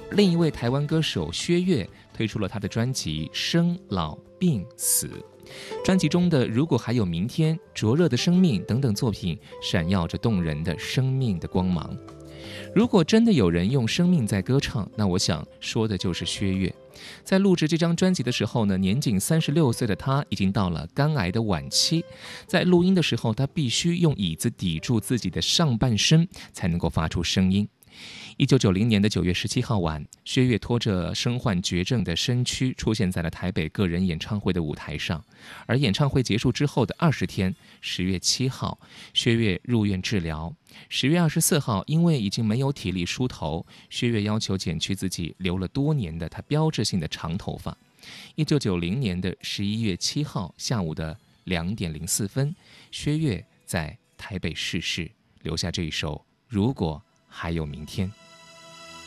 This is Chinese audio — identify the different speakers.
Speaker 1: 另一位台湾歌手薛岳推出了他的专辑《生老病死》，专辑中的《如果还有明天》、《灼热的生命》等等作品，闪耀着动人的生命的光芒。如果真的有人用生命在歌唱，那我想说的就是薛岳。在录制这张专辑的时候呢，年仅36岁的他已经到了肝癌的晚期。在录音的时候，他必须用椅子抵住自己的上半身，才能够发出声音。1990年的9月17号晚，薛岳拖着身患绝症的身躯出现在了台北个人演唱会的舞台上。而演唱会结束之后的20天，10月7号，薛岳入院治疗。10月24号，因为已经没有体力梳头，薛岳要求剪去自己留了多年的他标志性的长头发。1990年的11月7号下午的2点04分，薛岳在台北逝世，留下这一首《如果还有明天》。